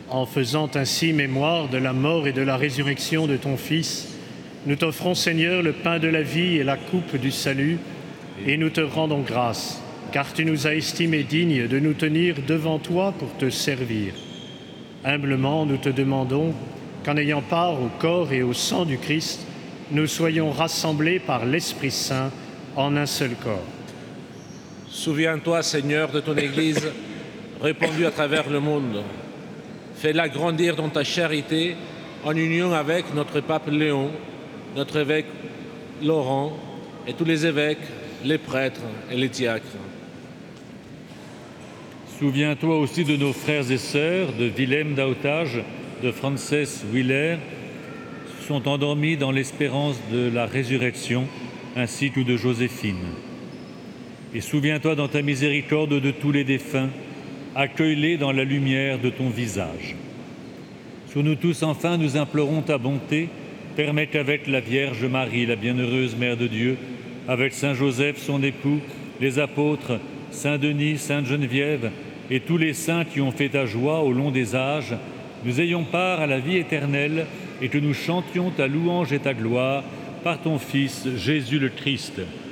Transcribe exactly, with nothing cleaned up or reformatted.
En faisant ainsi mémoire de la mort et de la résurrection de ton Fils, nous t'offrons, Seigneur, le pain de la vie et la coupe du salut, et nous te rendons grâce, car tu nous as estimés dignes de nous tenir devant toi pour te servir. Humblement, nous te demandons qu'en ayant part au corps et au sang du Christ, nous soyons rassemblés par l'Esprit Saint en un seul corps. Souviens-toi, Seigneur, de ton Église répandue à travers le monde. Fais-la grandir dans ta charité en union avec notre pape Léon, notre évêque Laurent et tous les évêques, les prêtres et les diacres. Souviens-toi aussi de nos frères et sœurs, de Willem d'Autage, de Frances Willer, qui sont endormis dans l'espérance de la résurrection, ainsi que de Joséphine. Et souviens-toi dans ta miséricorde de tous les défunts, accueille-les dans la lumière de ton visage. Sur nous tous, enfin, nous implorons ta bonté. Permets qu'avec la Vierge Marie, la bienheureuse Mère de Dieu, avec Saint Joseph, son époux, les apôtres, Saint Denis, Sainte Geneviève et tous les saints qui ont fait ta joie au long des âges, nous ayons part à la vie éternelle et que nous chantions ta louange et ta gloire par ton Fils, Jésus le Christ.